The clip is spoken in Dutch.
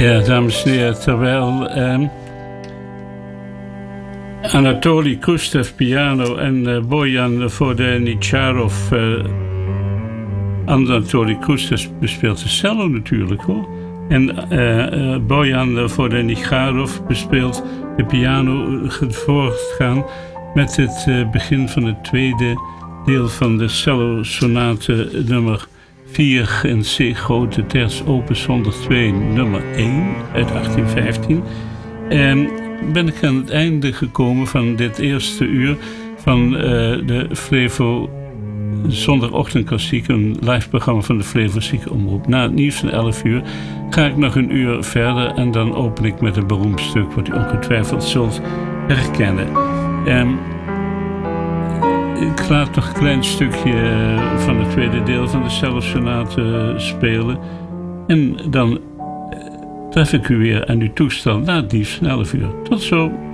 Ja, dames en heren, terwijl Anatoly Kustev piano en Bojan Vodenicharov, Anatoly Kustev bespeelt de cello natuurlijk hoor. En Bojan Vodenicharov bespeelt de piano voortgaan met het begin van het tweede deel van de cello-sonate nummer 4 in C grote terts opus 102 nummer 1 uit 1815. En ben ik aan het einde gekomen van dit eerste uur van de Flevo zondagochtendklassiek, een live programma van de Flevo Ziekenomroep. Na het nieuws van 11 uur ga ik nog een uur verder en dan open ik met een beroemd stuk wat u ongetwijfeld zult herkennen. Ik laat nog een klein stukje van het tweede deel van de cello-sonate spelen. En dan tref ik u weer aan uw toestel na het nieuws van 11 uur. Tot zo.